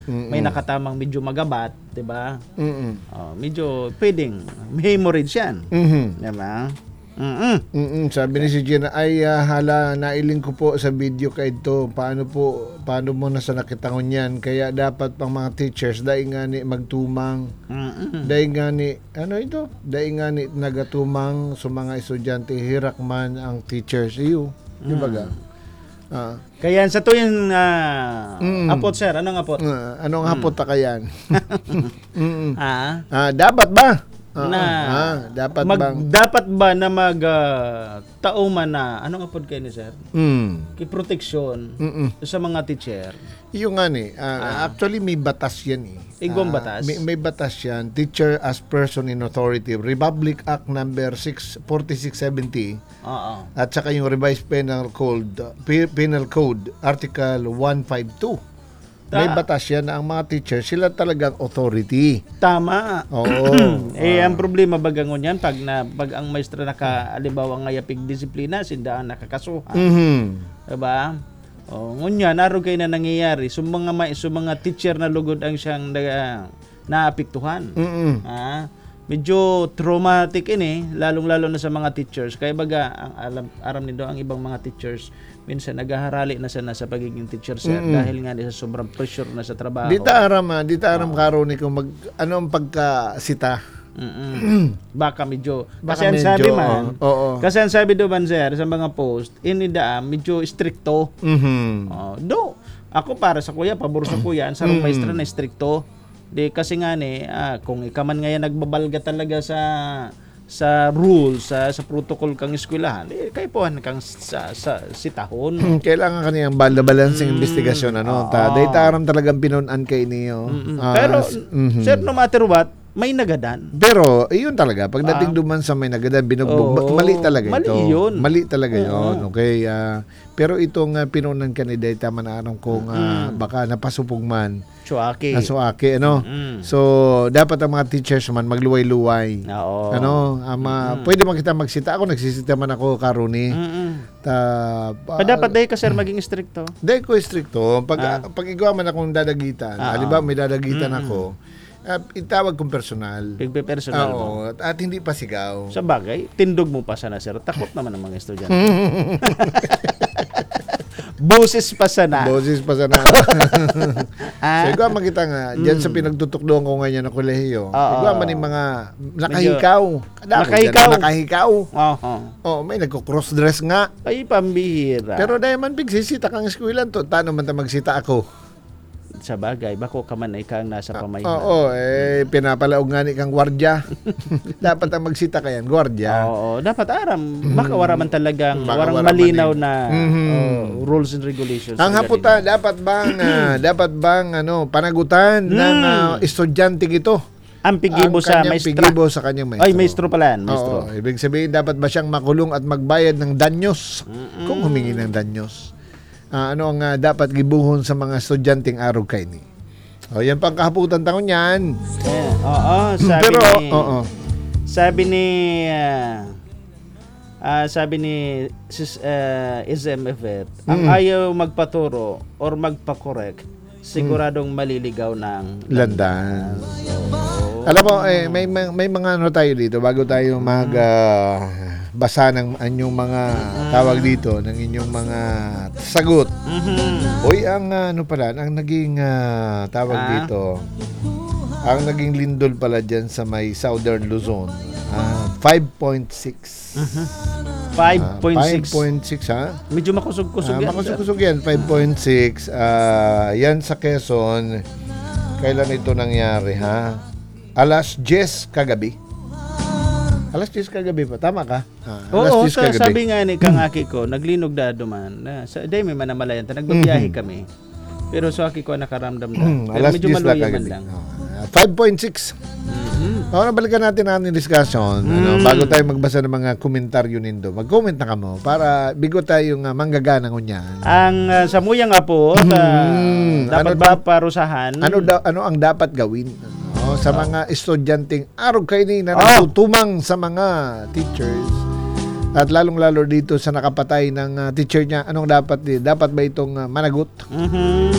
may nakatamang medyo magabat, 'di ba? Medyo pwedeng may hemorrhage 'yan. 'Di ba? Sabi ni si Gina, ay hala, nailing ko po sa video kay ito. Paano mo nasa nakitangon yan? Kaya dapat pang mga teachers, dahil nga ni magtumang. Dahil nga ni, dahil nga ni nagatumang sa mga estudyante, hirak man ang teachers. Iyo, di ba ga? Kaya sa tuwing apot, sir, anong apot? Anong hapot ta kayan? Dapat ba? dapat ba na tauman na anong apod kayo ni sir? Protection sa mga teacher. Yung nga ni, actually may batas yan eh. Igong batas? May batas yan. Teacher as person in authority. Republic Act number 4670. At saka yung Revised Penal Code Article 152. May batas yan na ang mga teacher, sila talagang authority. Tama. Oo. Ang problema bagangon yan, pag ang maestra halimbawa ngayapig disiplina, sindaan nakakasuhan. Diba? Ngunya, naroon kayo na nangyayari. So mga teacher na lugod ang siyang naapektuhan. Medyo traumatic ini, lalong-lalo na sa mga teachers. Kaya baga, aram nindo ang ibang mga teachers, minsan naghaharali na sana sa pagiging teacher sir dahil nga sa sobrang pressure na sa trabaho. Dita aram karon ni kung ano ang pagkasita. Baka medyo kasi ang sabi man, kasi ang sabi do man sir sa mga post, medyo stricto. Do, ako para sa kuya, pabor sa kuya, ang sarong maestra na stricto. Di kasi nga ni, kung ikaman ngayon nagbabalga talaga sa rules, sa protocol kang eskwelahan, kay pohan kang sa sitahon. Kailangan kaniyang balancing investigasyon dahil aram talagang pinunan kay niyo. Pero sir, no matter what, may nagadan. Pero yun talaga pagdating duman sa may nagadan, binugbog, mali talaga ito. Mali talaga yun. Okay, pero itong pinunan kanina tama na anong kung baka napasupog man. Suaki, So, dapat ang mga teachers man magluway-luway. Pwede man kita magsita. Ako nagsisita man ako karuni. Dapat dahil ka sir maging stricto. Dahil ko stricto. Pag igawa man akong dadagitan, halimbawa may dadagitan ako, itawag kong personal. Personal mo. At hindi pa sigaw. Sa bagay, tindog mo pa sana sir. Takot naman ang mga estudyante. Boses pa sana. So, ikaw makita nga, dyan sa pinagtutukdoan ko ngayon ng kolehiyo, ikaw man yung mga nakahikaw. May nagko-cross-dress nga. Ay, pambihira. Pero dahil man bigsisita kang eskwilan to, tano man ta magsita ako. Sa bagay, bako ka man ay kang nasa pamayanan. Pinapalaog nga ni kang gwardya. Dapat ang magsita kayan, gwardya. Dapat aram. Baka waraman talagang, warang malinaw na rules and regulations. Ang haputa, dapat bang panagutan ng estudyante ito? Ang pigibo sa maestra. Sa kanyang maestro. Ay, maestro pala yan, maestro. Ibig sabihin, dapat ba siyang makulong at magbayad ng danyos? Kung humingi ng danyos. Ano ang dapat gibuhon sa mga estudyanteng araw kay ni. Yan pang kahaputan taon yan. Sabi ni SMFet, ang ayaw magpaturo or magpakorek, siguradong maliligaw ng landas. Alam mo, may mga tayo dito bago tayo basa ng inyong mga tawag dito, ng inyong mga sagot. Oy, ang ang naging tawag dito, ang naging lindol pala dyan sa may Southern Luzon, 5.6. 5.6 ha? Medyo makusog-kusog yan. Makusog-kusog yan, 5.6. Yan sa Quezon. Kailan ito nangyari ha? Alas 10 kagabi. Alas 10 kagabi pa. Tama ka? Sabi nga ni kang aki ko, naglinog da duman. Dahil may manamalayan. Nagbabiyahe kami. Pero sa aki ko nakaramdam na. Pero medyo maluyaman lang. 5.6. Nabalikan natin ang discussion. Bago tayo magbasa ng mga komentaryo nindo. Mag-comment na kamo para bigo tayong manggagana ngunyan. Ang samuyang apo, dapat ba parusahan? Ano ang dapat gawin? Sa mga estudyanteng araw kayo na natutumang sa mga teachers at lalong-lalo dito sa nakapatay ng teacher niya, anong dapat ba itong managot?